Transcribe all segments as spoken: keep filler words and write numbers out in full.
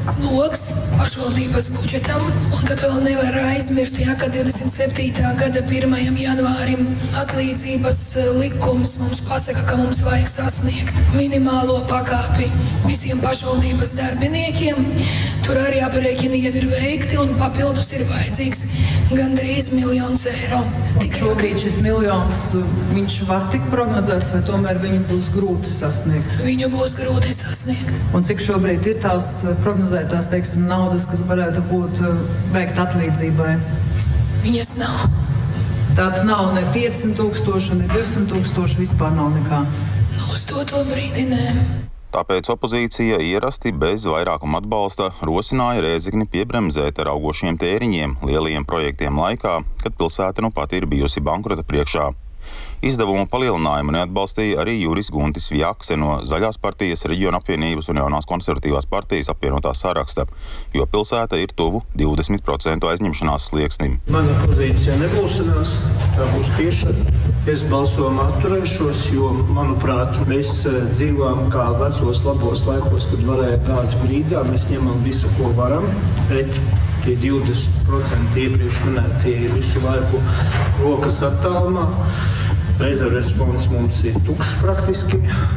sloks pašvaldības budžetam, un tad vēl nevar aizmirst, ja, ka divdesmit septītā gada pirmajam janvārim atlīdzības likums mums pasaka, ka mums vajag sasniegt minimālo pakāpi visiem pašvaldības darbiniekiem. Tur arī aprēķini jau ir veikti, un papildus ir vajadzīgs gandrīz miljons eiro. Tik šobrīd šis miljons, viņš var tikt prognozēts, vai tomēr viņu būs grūti sasniegt? Viņu būs grūti sasniegt. Un cik šobrīd ir tās prognozētās, teiksim, naudas, kas varētu būt veikt atlīdzībai? Viņas nav. Tātad nav ne piecsimt tūkstoši, ne divsimt tūkstoši, vispār nav nekā? Nu, uz to to brīdi nē. Tāpēc opozīcija ierasti bez vairākuma atbalsta rosināja Rēzekni piebremzēt ar augošiem tēriņiem lielajiem projektiem laikā, kad pilsēta nu pat ir bijusi bankrota priekšā. Izdevumu palielinājumu neatbalstīja arī Juris Guntis Vjakse no Zaļās partijas, Reģiona apvienības un Jaunās konservatīvās partijas apvienotā saraksta, jo pilsēta ir tuvu divdesmit procentu aizņemšanās slieksnim. Mana pozīcija nebūsinās, tā būs tieša. Es balsojumu atturēšos, jo, manuprāt, mēs dzīvojam kā vecos labos laikos, kad varēja gāzi brīdā, mēs ņemam visu, ko varam, bet tie divdesmit procenti iepriekš minētie visu laiku rokas attālumā. Rezerves fonds mums ir tukšs praktiski,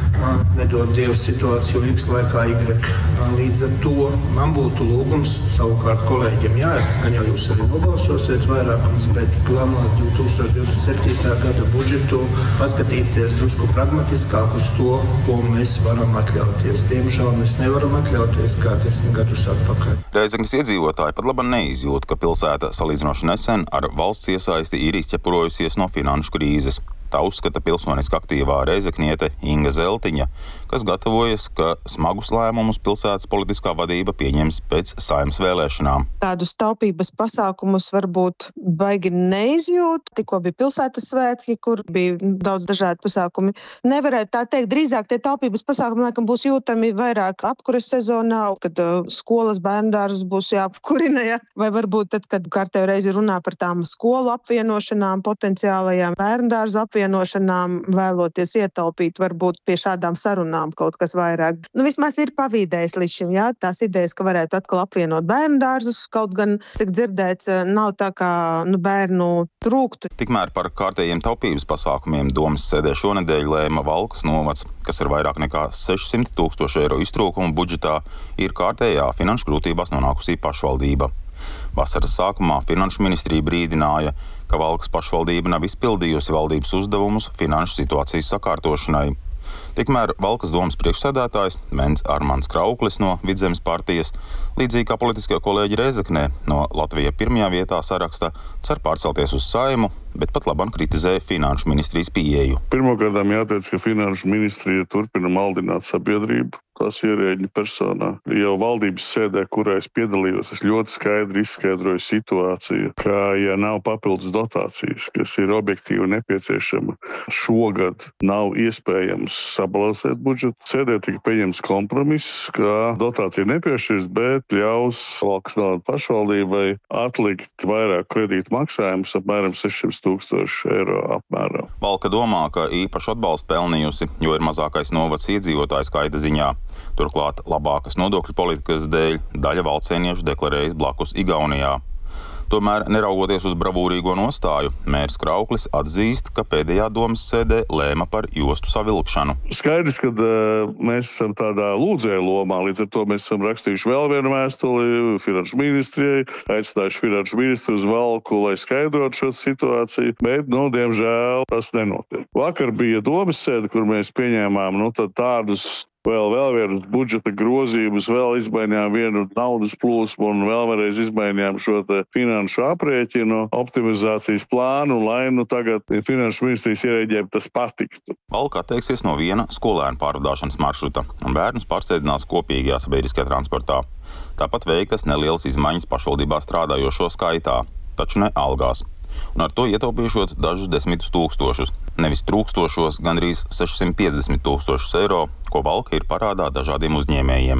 nedod Dievs situāciju X laikā Y. Līdz ar to man būtu lūgums savukārt kolēģiem, jā, gan jau jūs arī nobalsosiet vairākums, bet plānot divi tūkstoši divdesmit septītā gada budžetu, paskatīties drusku pragmatiskāk uz to, ko mēs varam atļauties. Diemžēl mēs nevaram atļauties kā desmit gadus atpakaļ. Rēzeknes iedzīvotāji pat labi neizjūt, ka pilsēta salīdzinoši nesen ar valsts iesaisti ir izķepurojusies no finanšu krīzes. Tā uzskata pilsoniski aktīvā rēzekniete Inga Zeltiņa, kas gatavojas, ka smagus lēmumus pilsētas politiskā vadība pieņems pēc Saeimas vēlēšanām. Tādus taupības pasākumus varbūt baigi neizjūt. Tikko bija pilsētas svētki, kur bija daudz dažādi pasākumi. Nevarētu tā teikt, drīzāk tie taupības pasākumi laikam būs jūtami vairāk apkuras sezonā, kad uh, skolas bērndārs būs jāapkurina, ja? Vai varbūt tad, kad kārtējo reizi runā par tām skolu apvienošanām, potenciālajām bērndārzu apvienošanām, vienošanām vēloties ietaupīt, varbūt pie šādām sarunām kaut kas vairāk. Nu, vismaz ir pavīdējis līdz šim, jā, tās idejas, ka varētu atkal apvienot bērnu dārzus, kaut gan, cik dzirdēts, nav tā kā nu, bērnu trūktu. Tikmēr par kārtējiem taupības pasākumiem domas sēdē šonedēļ lēma Valkas novads, kas ar vairāk nekā sešsimt tūkstošu eiro iztrūkumu budžetā ir kārtējā finanšu grūtībās nonākusī pašvaldība. Vasaras sākumā Finanšu ministrija brīdināja, ka Valkas pašvaldība nav izpildījusi valdības uzdevumus finanšu situācijas sakārtošanai. Tikmēr Valkas domas priekšsēdētājs Mens Armands Krauklis no Vidzemes partijas, līdzīgi kā politiskajā kolēģi Rēzeknē no Latvija pirmajā vietā saraksta, cer pārcelties uz Saeimu, bet pat labam kritizē Finanšu ministrijas pieeju. Pirmkārtām jāteic, ka Finanšu ministrija turpina maldināt sabiedrību, tās ierēģņu personā. Jau valdības sēdē, kurā es piedalījos, es ļoti skaidri izskaidroju situāciju, ka, ja nav papildus dotācijas, kas ir objektīvi nepieciešama, šogad nav iespējams sabalansēt budžetu. Sēdē tika pieņemts kompromiss, ka dotācija nepiešķirs, bet ļaus Valkas novada pašvaldībai atlikt vairāk kredītu maksājumus apmēram sešsimt tūkstoši eiro apmērā. Valka domā, ka īpašu atbalstu pelnījusi, jo ir mazākais novads iedzīvotāju skaita ziņā. Turklāt labākas nodokļu politikas dēļ daļa valcieniešu deklarējas blakus Igaunijā. Tomēr, neraugoties uz bravūrīgo nostāju, mērs Krauklis atzīst, ka pēdējā domas sēdē lēma par jostu savilkšanu. Skaidrs, ka uh, mēs esam tādā lūdzēju lomā, līdz ar to mēs esam rakstījuši vēl vienu vēstuli Finanšu ministrijai, aicinājuši Finanšu ministru uz Valku, lai skaidrotu šo situāciju, bet, nu, diemžēl tas nenotiek. Vakar bija domas sēde, kur mēs pieņēmām, nu, tad tādus Vēl, vēl vienu budžeta grozījumus, vēl izmainījām vienu naudas plūsmu un vēl vēlreiz izmainījām šo te finanšu aprēķinu, optimizācijas plānu, lai nu tagad Finanšu ministrijas ierēģiem tas patiktu. Valka atteiksies no viena skolēnu pārvadāšanas maršruta un bērnus pārsēdinās kopīgajā sabiedriskajā transportā. Tāpat veiktas nelielas izmaiņas pašvaldībā strādājošo skaitā, taču ne algās. Un ar to ietaupīšot dažus desmitus tūkstošus, nevis trūkstošos gandrīz sešsimt piecdesmit tūkstošus eiro, ko Valka ir parādā dažādiem uzņēmējiem.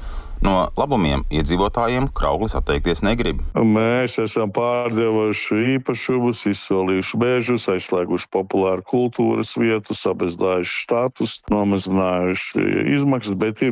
No labumiem iedzīvotājiem Krauklis atteikties negrib. Mēs esam pārdevuši īpašumus, izsolījuši mežus, aizslēguši populāru kultūras vietu, sabezdājuši štatus, nomazinājuši izmaksas, bet ir